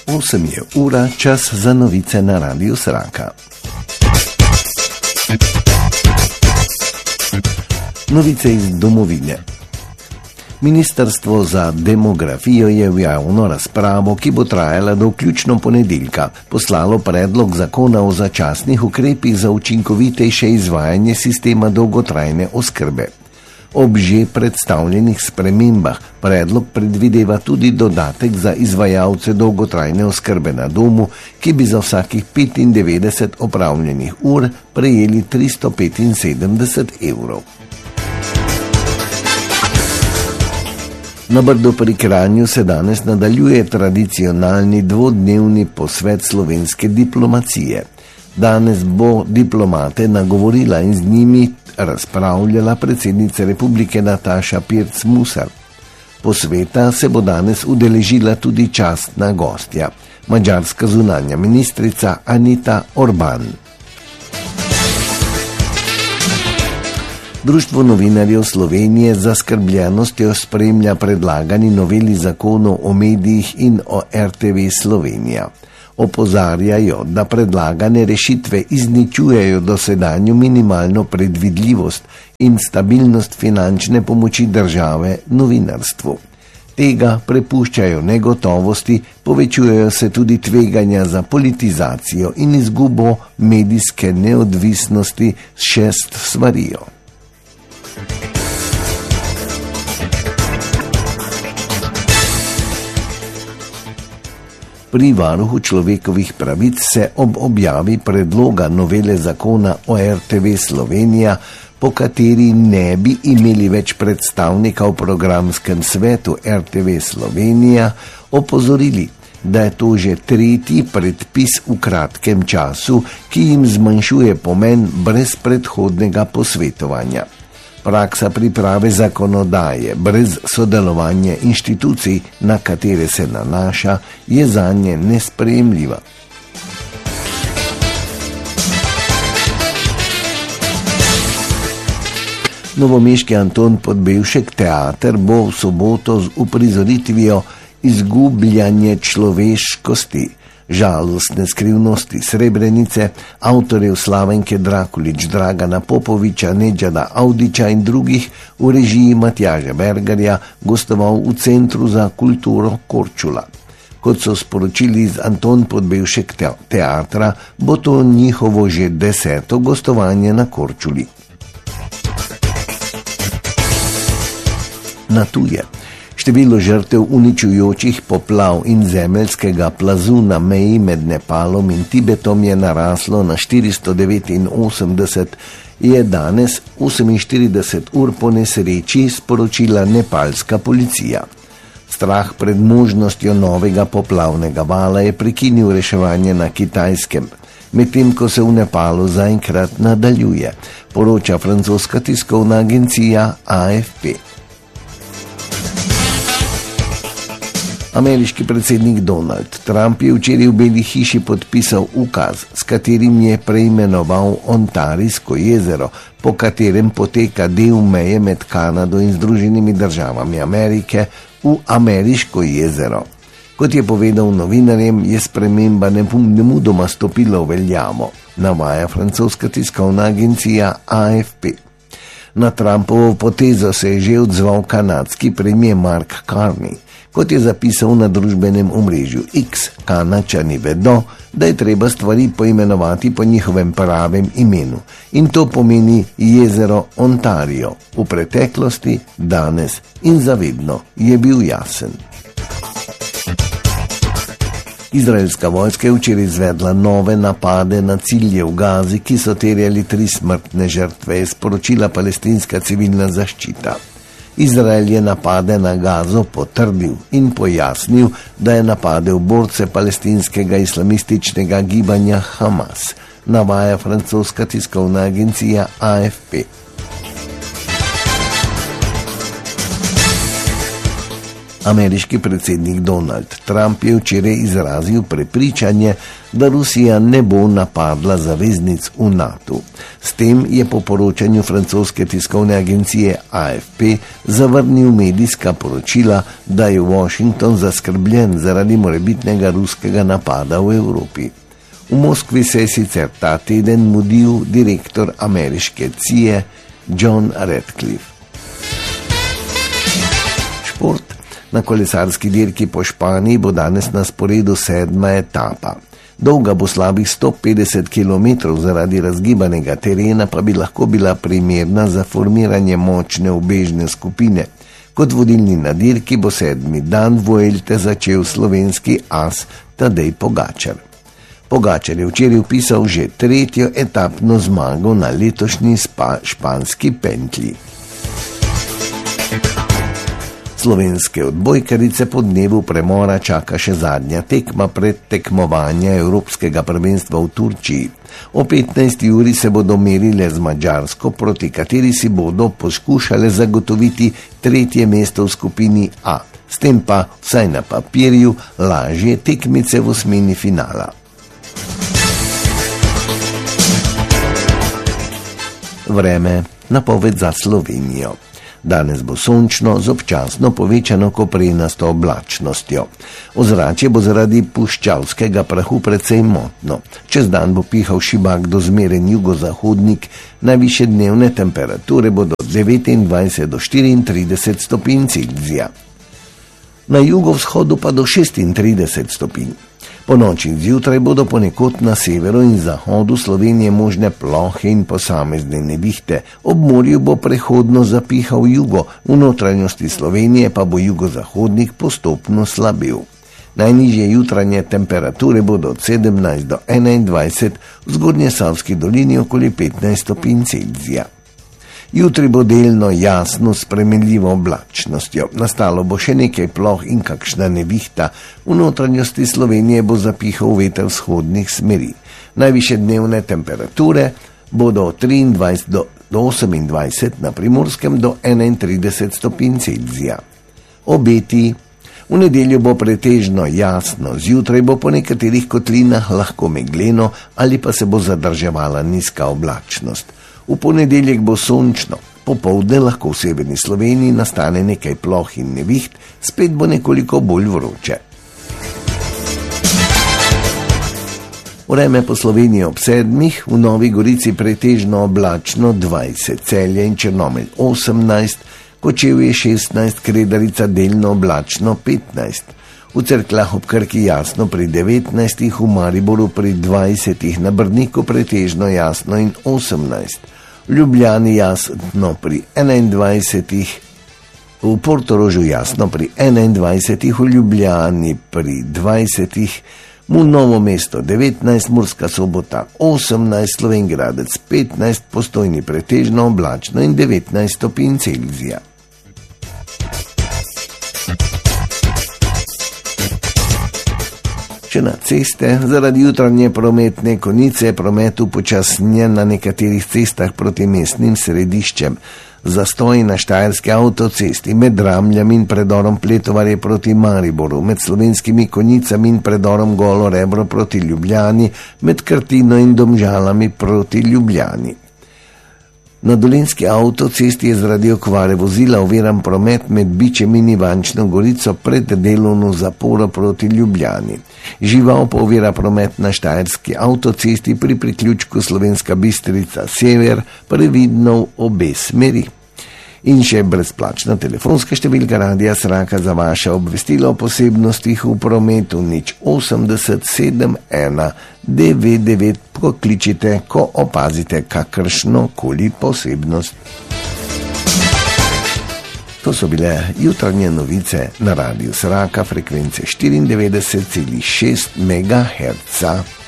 8 je ura, čas za novice na Radiu Sraka. Novice iz domovine. Ministrstvo za demografijo je v javno razpravo, ki bo trajala do vključno ponedeljka, poslalo predlog zakona o začasnih ukrepih za učinkovitejše izvajanje sistema dolgotrajne oskrbe. Ob že predstavljenih spremembah predlog predvideva tudi dodatek za izvajalce dolgotrajne oskrbe na domu, ki bi za vsakih 95 opravljenih ur prejeli 375 evrov. Na Brdu pri Kranju se danes nadaljuje tradicionalni dvodnevni posvet slovenske diplomacije. Danes bo diplomate nagovorila in z njimi razpravljala predsednica republike Nataša Pirc Musar. Posveta se bo danes udeležila tudi častna gostja, madžarska zunanja ministrica Anita Orban. Društvo novinarjev Slovenije z zaskrbljenostjo spremlja predlagani noveli zakonov o medijih in o RTV Slovenija. Opozarjajo, da predlagane rešitve izničujejo dosedanjo minimalno predvidljivost in stabilnost finančne pomoči države novinarstvu. Tega prepuščajo negotovosti, povečujejo se tudi tveganja za politizacijo in izgubo medijske neodvisnosti, še svarijo. Pri varuhu človekovih pravic se ob objavi predloga novele zakona o RTV Slovenija, po kateri ne bi imeli več predstavnika v programskem svetu RTV Slovenija, opozorili, da je to že tretji predpis v kratkem času, ki jim zmanjšuje pomen brez predhodnega posvetovanja. Praksa priprave zakonodaje brez sodelovanja inštitucij, na katere se nanaša, je zanje nesprejemljiva. Novomeški Anton Podbevšek teater bo v soboto z uprizoritvijo Izgubljanje človeškosti, žalostne skrivnosti Srebrenice, avtorjev Slavenke Drakulić, Dragana Popoviča, Nedžada Audića in drugih v režiji Matjaža Bergarja gostoval v Centru za kulturo Korčula. Kot so sporočili z Anton Podbevšek teatra, bo to njihovo že 10. gostovanje na Korčuli. Na tuje. Število žrtev uničujočih poplav in zemeljskega plazu na meji med Nepalom in Tibetom je naraslo na 489, je danes 48 ur po nesreči sporočila nepalska policija. Strah pred možnostjo novega poplavnega vala je prekinil reševanje na Kitajskem, medtem ko se v Nepalu zaenkrat nadaljuje, poroča francoska tiskovna agencija AFP. Ameriški predsednik Donald Trump je včeraj v Beli hiši podpisal ukaz, s katerim je preimenoval Ontarijsko jezero, po katerem poteka del meje med Kanado in Združenimi državami Amerike, v Ameriško jezero. Kot je povedal novinarjem, je sprememba nemudoma stopila v veljavo, navaja francoska tiskovna agencija AFP. Na Trumpovo potezo se je že odzval kanadski premier Mark Carney. Kot je zapisal na družbenem omrežju X, Kanačani vedo, da je treba stvari poimenovati po njihovem pravem imenu. In to pomeni jezero Ontario. V preteklosti, danes in zavedno je bil jasen. Izraelska vojska je včeraj izvedla nove napade na cilje v Gazi, ki so terjali 3 smrtne žrtve, je sporočila palestinska civilna zaščita. Izrael je napade na Gazo potrdil in pojasnil, da je napadel borce palestinskega islamističnega gibanja Hamas, navaja francoska tiskovna agencija AFP. Ameriški predsednik Donald Trump je včeraj izrazil prepričanje, da Rusija ne bo napadla zaveznic v NATO. S tem je po poročanju francoske tiskovne agencije AFP zavrnil medijska poročila, da je Washington zaskrbljen zaradi morebitnega ruskega napada v Evropi. V Moskvi se je sicer ta teden mudil direktor ameriške CIA John Ratcliffe. Šport. Na kolesarski dirki po Španiji bo danes na sporedu 7. etapa. Dolga bo slabih 150 km, zaradi razgibanega terena pa bi lahko bila primerna za formiranje močne ubežne skupine. Kot vodilni na dirki bo 7. dan Vuelte začel slovenski as Tadej Pogačar. Pogačar je včeraj vpisal že 3. etapno zmago na letošnji španski pentlji. Slovenske odbojkarice po dnevu premora čaka še zadnja tekma pred tekmovanja Evropskega prvenstva v Turčiji. O 15. uri se bodo merile z Madžarsko, proti kateri si bodo poskušale zagotoviti 3. mesto v skupini A. S tem pa, vsaj na papirju, lažje tekmice v osmini finala. Vreme, napoved za Slovenijo. Danes bo sončno z občasno povečano koprenasto oblačnostjo. Ozračje bo zaradi puščavskega prahu precej motno. Čez dan bo pihal šibak do zmeren jugozahodnik, najvišje dnevne temperature bodo 29 do 34 stopinj Celzija. Na jugovzhodu pa do 36 stopinj. Po noči in zjutraj bodo ponekod na severu in zahodu Slovenije možne plohe in posamezne nevihte. Ob morju bo prehodno zapihal jugo, v notranjosti Slovenije pa bo jugozahodnik postopno slabil. Najnižje jutranje temperature bodo od 17 do 21, v Zgornjesavski dolini okoli 15 stopinj Celzija. Jutri bo delno jasno s spremenljivo oblačnostjo. Nastalo bo še nekaj ploh in kakšna nevihta. V notranjosti Slovenije bo zapihal veter vzhodnih smeri. Najvišje dnevne temperature bodo od 23 do 28, na Primorskem do 31 stopinj Celzija. Obeti. V nedeljo bo pretežno jasno, zjutraj bo po nekaterih kotlinah lahko megleno ali pa se bo zadrževala nizka oblačnost. V ponedeljek bo sončno, popoldne lahko v severni Sloveniji nastane nekaj ploh in neviht, spet bo nekoliko bolj vroče. Vreme po Sloveniji ob 7, v Novi Gorici pretežno oblačno 20, Celje in Črnomelj 18, Kočevje 16, Kredarica delno oblačno 15. V Cerkljah ob Krki jasno pri 19, v Mariboru pri 20, na Brniku pretežno jasno in 18. V Ljubljani jasno pri 21, v Portorožu jasno pri 21, v Ljubljani pri 20, v Novo mesto 19, Murska Sobota 18, Slovenj Gradec 15, Postojni pretežno oblačno in 19 stopinj Celzija. Če na ceste, zaradi jutranje prometne konice je promet upočasnjen na nekaterih cestah proti mestnim središčem. Zastoj na Štajerski avtocesti med Dramljami in predorom Pletovarje proti Mariboru, med Slovenskimi Konjicami in predorom Golo Rebro proti Ljubljani, med Krtino in Domžalami proti Ljubljani. Na Dolenjski avtocesti je zaradi okvare vozila oviran promet med Bičem in Ivančno Gorico pred delovno zaporo proti Ljubljani. Žival pa ovira promet na Štajerski avtocesti pri priključku Slovenska Bistrica Sever, previdno v obe smeri. In še brezplačna telefonska številka Radia Sraka za vaše obvestilo o posebnostih v prometu 080 71 99, pokličite, ko opazite kakršno koli posebnost. To so bile jutranje novice na Radiu Sraka frekvence 94,6 MHz.